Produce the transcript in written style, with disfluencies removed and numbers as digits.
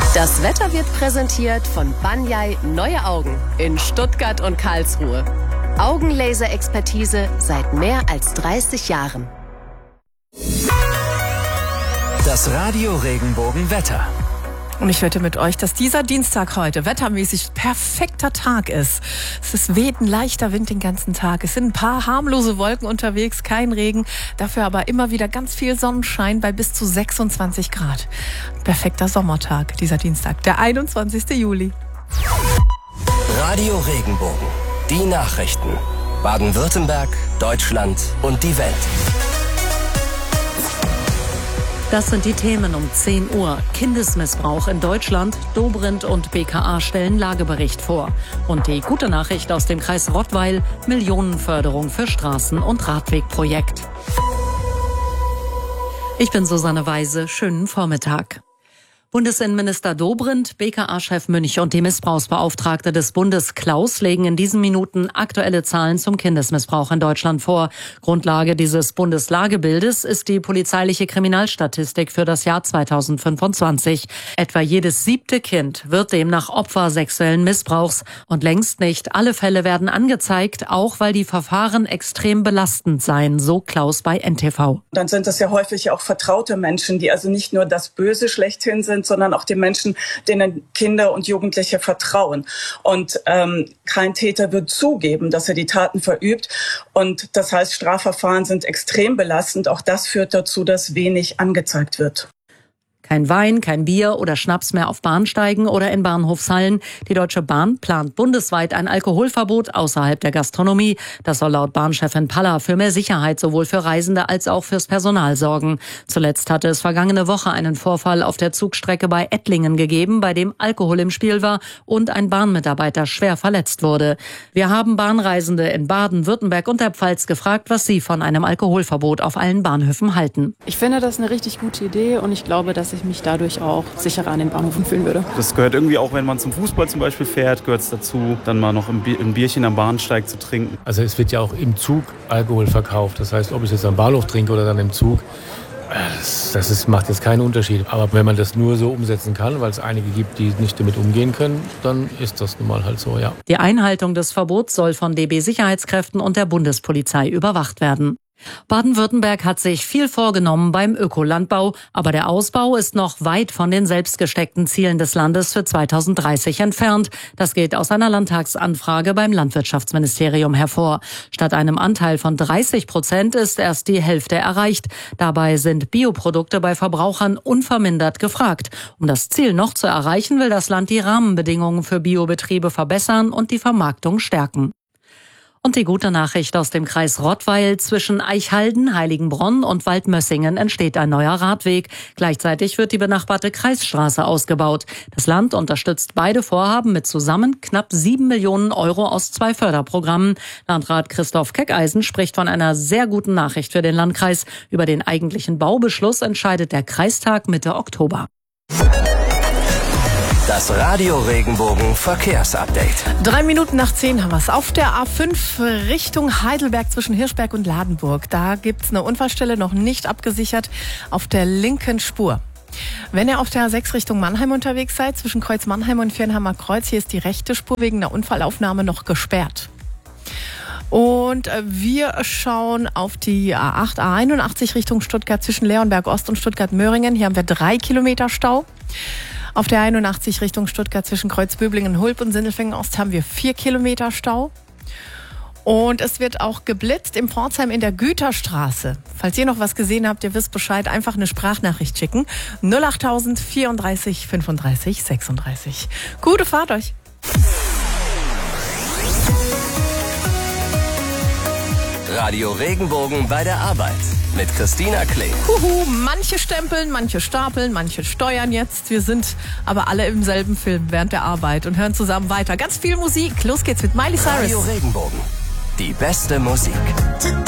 Das Wetter wird präsentiert von Banyai Neue Augen in Stuttgart und Karlsruhe. Augenlaser-Expertise seit mehr als 30 Jahren. Das Radio Regenbogen Wetter. Und ich wette mit euch, dass dieser Dienstag heute wettermäßig perfekter Tag ist. Es weht ein leichter Wind den ganzen Tag. Es sind ein paar harmlose Wolken unterwegs, kein Regen. Dafür aber immer wieder ganz viel Sonnenschein bei bis zu 26 Grad. Perfekter Sommertag, dieser Dienstag, der 21. Juli. Radio Regenbogen. Die Nachrichten. Baden-Württemberg, Deutschland und die Welt. Das sind die Themen um 10 Uhr. Kindesmissbrauch in Deutschland. Dobrindt und BKA stellen Lagebericht vor. Und die gute Nachricht aus dem Kreis Rottweil: Millionenförderung für Straßen- und Radwegprojekt. Ich bin Susanne Weise. Schönen Vormittag. Bundesinnenminister Dobrindt, BKA-Chef Münch und die Missbrauchsbeauftragte des Bundes Klaus legen in diesen Minuten aktuelle Zahlen zum Kindesmissbrauch in Deutschland vor. Grundlage dieses Bundeslagebildes ist die polizeiliche Kriminalstatistik für das Jahr 2025. Etwa jedes 7. Kind wird demnach Opfer sexuellen Missbrauchs. Und längst nicht alle Fälle werden angezeigt, auch weil die Verfahren extrem belastend seien, so Klaus bei NTV. Dann sind das ja häufig auch vertraute Menschen, die also nicht nur das Böse schlechthin sind, sondern auch die Menschen, denen Kinder und Jugendliche vertrauen. Und kein Täter wird zugeben, dass er die Taten verübt. Und das heißt, Strafverfahren sind extrem belastend. Auch das führt dazu, dass wenig angezeigt wird. Kein Wein, kein Bier oder Schnaps mehr auf Bahnsteigen oder in Bahnhofshallen. Die Deutsche Bahn plant bundesweit ein Alkoholverbot außerhalb der Gastronomie. Das soll laut Bahnchefin Paller für mehr Sicherheit sowohl für Reisende als auch fürs Personal sorgen. Zuletzt hatte es vergangene Woche einen Vorfall auf der Zugstrecke bei Ettlingen gegeben, bei dem Alkohol im Spiel war und ein Bahnmitarbeiter schwer verletzt wurde. Wir haben Bahnreisende in Baden-Württemberg und der Pfalz gefragt, was sie von einem Alkoholverbot auf allen Bahnhöfen halten. Ich finde das eine richtig gute Idee und ich glaube, dass ich mich dadurch auch sicherer an den Bahnhöfen fühlen würde. Das gehört irgendwie auch, wenn man zum Fußball zum Beispiel fährt, gehört es dazu, dann mal noch ein Bierchen am Bahnsteig zu trinken. Also es wird ja auch im Zug Alkohol verkauft. Das heißt, ob ich jetzt am Bahnhof trinke oder dann im Zug, macht jetzt keinen Unterschied. Aber wenn man das nur so umsetzen kann, weil es einige gibt, die nicht damit umgehen können, dann ist das nun mal halt so, ja. Die Einhaltung des Verbots soll von DB-Sicherheitskräften und der Bundespolizei überwacht werden. Baden-Württemberg hat sich viel vorgenommen beim Ökolandbau, aber der Ausbau ist noch weit von den selbstgesteckten Zielen des Landes für 2030 entfernt. Das geht aus einer Landtagsanfrage beim Landwirtschaftsministerium hervor. Statt einem Anteil von 30% ist erst die Hälfte erreicht. Dabei sind Bioprodukte bei Verbrauchern unvermindert gefragt. Um das Ziel noch zu erreichen, will das Land die Rahmenbedingungen für Biobetriebe verbessern und die Vermarktung stärken. Und die gute Nachricht aus dem Kreis Rottweil: zwischen Eichhalden, Heiligenbronn und Waldmössingen entsteht ein neuer Radweg. Gleichzeitig wird die benachbarte Kreisstraße ausgebaut. Das Land unterstützt beide Vorhaben mit zusammen knapp 7 Millionen Euro aus 2 Förderprogrammen. Landrat Christoph Keckeisen spricht von einer sehr guten Nachricht für den Landkreis. Über den eigentlichen Baubeschluss entscheidet der Kreistag Mitte Oktober. Das Radio Regenbogen Verkehrsupdate. 3 Minuten nach 10 haben wir es. Auf der A5 Richtung Heidelberg zwischen Hirschberg und Ladenburg. Da gibt es eine Unfallstelle, noch nicht abgesichert, auf der linken Spur. Wenn ihr auf der A6 Richtung Mannheim unterwegs seid, zwischen Kreuz Mannheim und Viernheimer Kreuz, hier ist die rechte Spur wegen einer Unfallaufnahme noch gesperrt. Und wir schauen auf die A8, A81 Richtung Stuttgart zwischen Leonberg Ost und Stuttgart-Möhringen. Hier haben wir 3 Kilometer Stau. Auf der 81 Richtung Stuttgart zwischen Kreuzböblingen, Hulp und Sindelfingen Ost haben wir 4 Kilometer Stau. Und es wird auch geblitzt im Pforzheim in der Güterstraße. Falls ihr noch was gesehen habt, ihr wisst Bescheid, einfach eine Sprachnachricht schicken. 08000 34 35 36. Gute Fahrt euch! Radio Regenbogen bei der Arbeit mit Christina Klee. Manche stempeln, manche stapeln, manche steuern jetzt. Wir sind aber alle im selben Film während der Arbeit und hören zusammen weiter. Ganz viel Musik. Los geht's mit Miley Cyrus. Radio Regenbogen. Die beste Musik.